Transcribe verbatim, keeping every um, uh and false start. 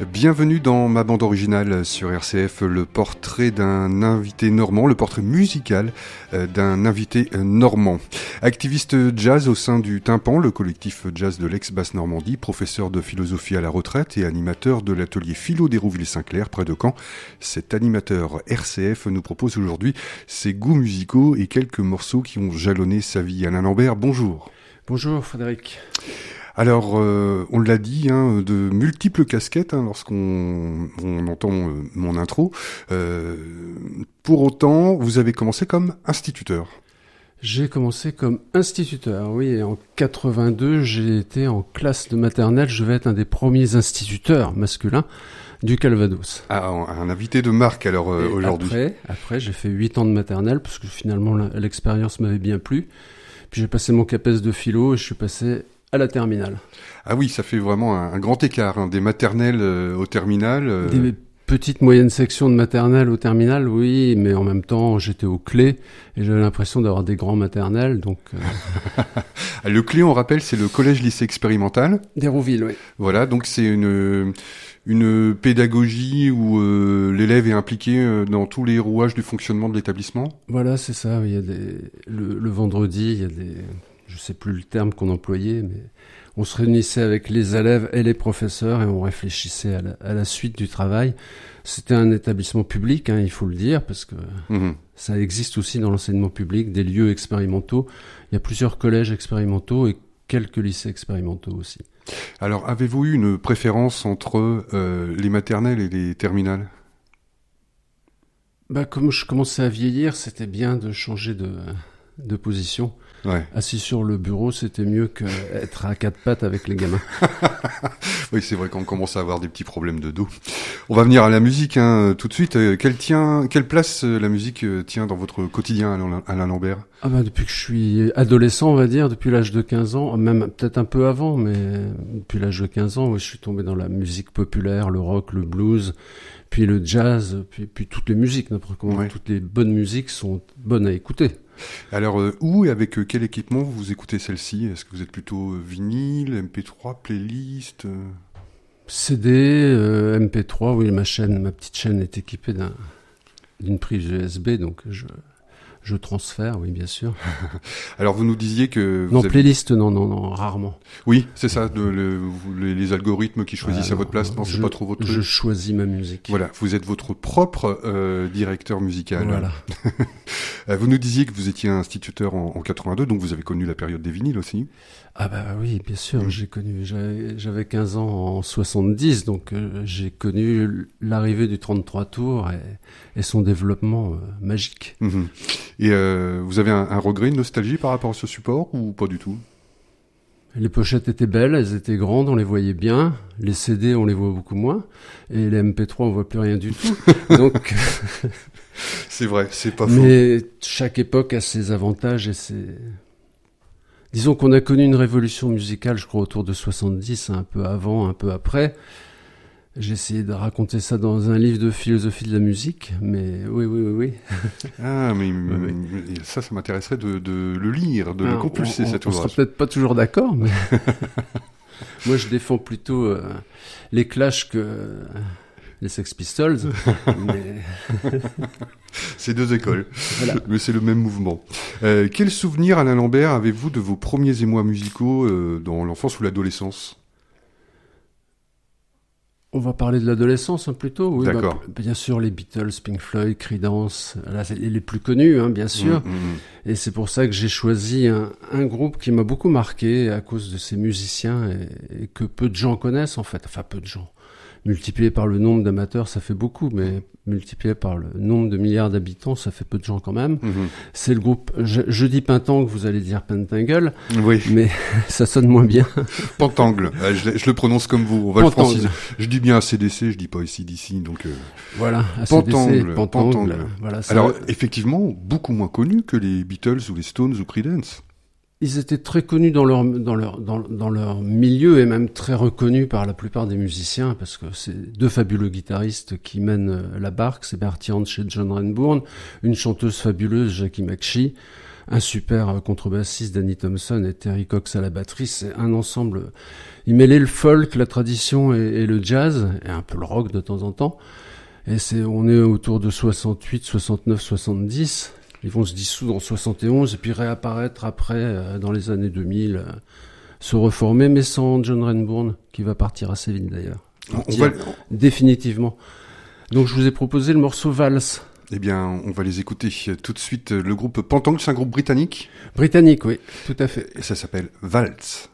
Bienvenue dans ma bande originale sur R C F, le portrait d'un invité normand, le portrait musical d'un invité normand. Activiste jazz au sein du Tympan, le collectif jazz de l'ex-Basse-Normandie, professeur de philosophie à la retraite et animateur de l'atelier philo d'Hérouville-Saint-Clair, près de Caen. Cet animateur R C F nous propose aujourd'hui ses goûts musicaux et quelques morceaux qui ont jalonné sa vie. Alain Lambert, bonjour. Bonjour Frédéric. Alors, euh, on l'a dit, hein, de multiples casquettes hein, lorsqu'on on entend euh, mon intro. Euh, pour autant, vous avez commencé comme instituteur. J'ai commencé comme instituteur, oui. Et en quatre-vingt-deux, j'ai été en classe de maternelle. Je vais être un des premiers instituteurs masculins du Calvados. Ah, un invité de marque alors euh, aujourd'hui. Après, après, j'ai fait huit ans de maternelle parce que finalement l'expérience m'avait bien plu. Puis j'ai passé mon CAPES de philo et je suis passé à la terminale. Ah oui, ça fait vraiment un, un grand écart, hein, des maternelles euh, au terminal. Euh... Des petites moyennes sections de maternelle au terminal, oui, mais en même temps, j'étais au Clé et j'avais l'impression d'avoir des grands maternelles, donc... Euh... Le Clé, on rappelle, c'est le collège-lycée expérimental. d'Hérouville, oui. Voilà, donc c'est une... une pédagogie où euh, l'élève est impliqué euh, dans tous les rouages du fonctionnement de l'établissement. Voilà, c'est ça. Il y a des le, le vendredi, il y a des, je sais plus le terme qu'on employait, mais on se réunissait avec les élèves et les professeurs et on réfléchissait à la, à la suite du travail. C'était un établissement public, hein, il faut le dire, parce que mmh. ça existe aussi dans l'enseignement public, des lieux expérimentaux. Il y a plusieurs collèges expérimentaux et quelques lycées expérimentaux aussi. Alors, avez-vous eu une préférence entre euh, les maternelles et les terminales ? Bah, comme je commençais à vieillir, c'était bien de changer de, de position. Ouais. Assis sur le bureau, c'était mieux qu'être à quatre pattes avec les gamins. Oui, c'est vrai qu'on commence à avoir des petits problèmes de dos. On va venir à la musique hein, tout de suite. Quelle, tient, quelle place la musique tient dans votre quotidien, Alain Lambert ? Ah bah, depuis que je suis adolescent, on va dire, depuis l'âge de quinze ans, même peut-être un peu avant, mais depuis l'âge de quinze ans, ouais, je suis tombé dans la musique populaire, le rock, le blues, puis le jazz, puis, puis toutes les musiques, n'importe comment. Ouais. Toutes les bonnes musiques sont bonnes à écouter. Alors, euh, où et avec euh, quel équipement vous écoutez celle-ci ? Est-ce que vous êtes plutôt euh, vinyle, M P trois, playlist euh... C D, euh, M P trois, oui, ma chaîne, ma petite chaîne est équipée d'un, d'une prise U S B, donc je, je transfère, oui, bien sûr. Alors, vous nous disiez que... Vous non, avez... playlist, non, non, non, rarement. Oui, c'est ça, de, le, les, les algorithmes qui choisissent ah, à votre place, non, je, c'est pas trop votre truc. Je choisis ma musique. Voilà, vous êtes votre propre euh, directeur musical. Voilà. Vous nous disiez que vous étiez instituteur en, en quatre-vingt-deux, donc vous avez connu la période des vinyles aussi. Ah bah oui, bien sûr, mmh. j'ai connu, j'avais, j'avais quinze ans en soixante-dix, donc euh, j'ai connu l'arrivée du trente-trois tours et, et son développement euh, magique. Mmh. Et euh, vous avez un, un regret, une nostalgie par rapport à ce support ou pas du tout ? Les pochettes étaient belles, elles étaient grandes, on les voyait bien. Les C D, on les voit beaucoup moins. Et les M P trois, on voit plus rien du tout. Donc... c'est vrai, c'est pas faux. Mais chaque époque a ses avantages et ses... Disons qu'on a connu une révolution musicale, je crois, autour de soixante-dix, un peu avant, un peu après. J'ai essayé de raconter ça dans un livre de philosophie de la musique, mais oui, oui, oui, oui. Ah, mais, oui. mais ça, ça m'intéresserait de, de le lire, de ah, le compulser, on, cet on ouvrage. On sera peut-être pas toujours d'accord, mais moi, je défends plutôt euh, les Clash que euh, les Sex Pistols. mais... C'est deux écoles, voilà. Mais c'est le même mouvement. Euh, quel souvenir, Alain Lambert, avez-vous de vos premiers émois musicaux euh, dans l'enfance ou l'adolescence ? On va parler de l'adolescence hein, plutôt. Oui, d'accord. Bah, bien sûr, les Beatles, Pink Floyd, Creedence, là, c'est les plus connus, hein, bien sûr. Mmh, mmh. Et c'est pour ça que j'ai choisi un, un groupe qui m'a beaucoup marqué à cause de ses musiciens et, et que peu de gens connaissent en fait. Enfin, peu de gens. Multiplié par le nombre d'amateurs, ça fait beaucoup, mais multiplié par le nombre de milliards d'habitants, ça fait peu de gens quand même. Mmh. C'est le groupe, je, je dis Pentangle, vous allez dire Pentangle, oui. Mais ça sonne moins bien. Pentangle, je, je le prononce comme vous, on va Pentangle. Le franciser. Je dis bien A C D C, je dis pas A C D C, donc... Euh... Voilà, A C D C, Pentangle, Pentangle, Pentangle. Voilà, ça... Alors, effectivement, beaucoup moins connu que les Beatles ou les Stones ou Creedence. Ils étaient très connus dans leur, dans leur, dans, dans leur milieu et même très reconnus par la plupart des musiciens parce que c'est deux fabuleux guitaristes qui mènent la barque. C'est Bertie Hansch et John Renbourn, une chanteuse fabuleuse, Jackie McShee, un super contrebassiste, Danny Thompson, et Terry Cox à la batterie. C'est un ensemble. Il mêlait le folk, la tradition et, et le jazz, et un peu le rock de temps en temps. Et c'est, on est autour de soixante-huit, soixante-neuf, soixante-dix. Ils vont se dissoudre en soixante et onze et puis réapparaître après, euh, dans les années deux mille, euh, se reformer, mais sans John Renbourn, qui va partir assez vite d'ailleurs. On va... Définitivement. Donc je vous ai proposé le morceau Valse. Eh bien, on va les écouter tout de suite. Le groupe Pentangle, c'est un groupe britannique ? Britannique, oui, tout à fait. Et ça s'appelle Waltz.